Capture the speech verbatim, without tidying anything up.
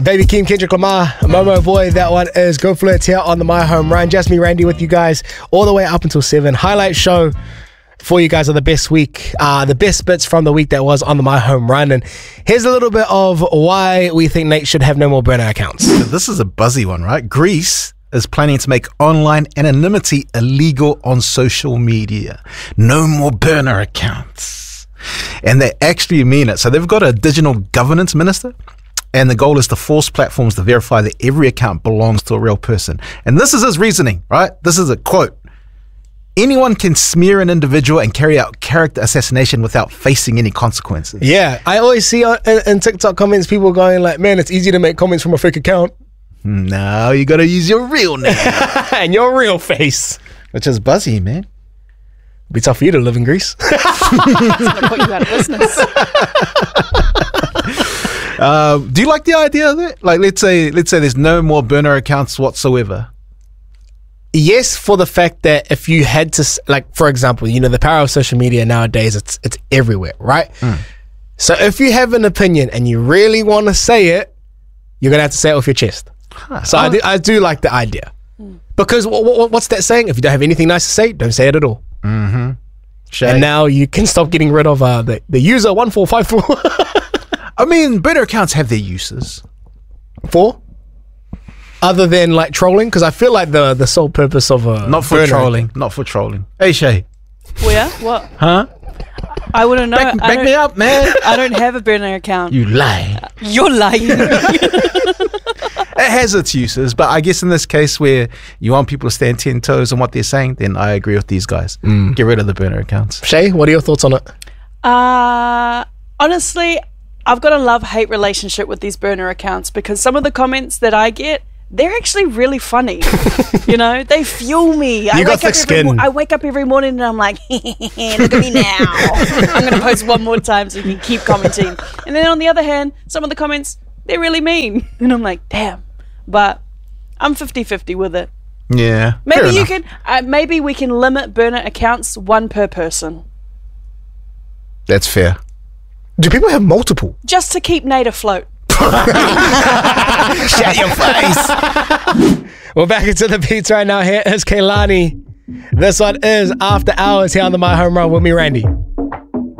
Baby Keem, Kendrick Lamar, Momo Boy, that one is Go Flirts here on the My Home Run. Just me, Randy, with you guys all the way up until seven. Highlight show for you guys of the best week, uh, the best bits from the week that was on the My Home Run. And here's a little bit of why we think Nate should have no more burner accounts. So this is a buzzy one, right? Greece is planning to make online anonymity illegal on social media. No more burner accounts. And they actually mean it. So they've got a digital governance minister, and the goal is to force platforms to verify that every account belongs to a real person. And this is his reasoning, right? This is a quote. Anyone can smear an individual and carry out character assassination without facing any consequences. Yeah, I always see on, in, in TikTok comments people going like, man, it's easy to make comments from a fake account. No, you got to use your real name. And your real face. Which is buzzy, man. Be tough for you to live in Greece. It's going to put you out of business. uh, do you like the idea of it? Like, let's say, let's say there's no more burner accounts whatsoever. Yes, for the fact that if you had to, like, for example, you know, the power of social media nowadays, it's it's everywhere, right? Mm. So if you have an opinion and you really want to say it, you're going to have to say it off your chest. Huh. So oh. I, do, I do like the idea. Mm. Because w- w- what's that saying? If you don't have anything nice to say, don't say it at all. Mm-hmm. And now you can stop getting rid of uh, the, the user one four five four. I mean, burner accounts have their uses. For? Other than like trolling? Because I feel like the, the sole purpose of a Not for trolling. Not for trolling. Hey, Shay. Well, yeah? What? Huh? I wouldn't know. Back, back me up, man. I don't have a burner account. You lie. Uh, you're lying. It has its uses, but I guess in this case where you want people to stand ten toes on what they're saying, then I agree with these guys. Mm. Get rid of the burner accounts. Shay, what are your thoughts on it? Uh, honestly, I've got a love-hate relationship with these burner accounts because some of the comments that I get, they're actually really funny. You know, they fuel me. You I got thick skin. Mo- I wake up every morning and I'm like, look at me now. I'm going to post one more time so you can keep commenting. And then on the other hand, some of the comments, they're really mean. And I'm like, damn. But I'm fifty-fifty with it. Yeah. Maybe you can, uh, maybe we can limit burner accounts one per person. That's fair. Do people have multiple? Just to keep Nate afloat. Shut your face. We're back into the beats right now. Here is Kehlani. This one is After Hours here on the My Home Run with me, Randy.